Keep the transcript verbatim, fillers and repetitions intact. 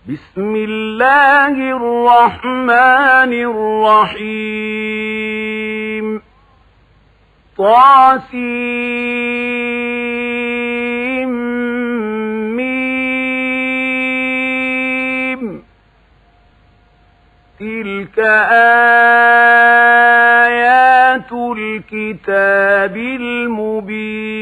بسم الله الرحمن الرحيم طاسيم ميم تلك آيات الكتاب المبين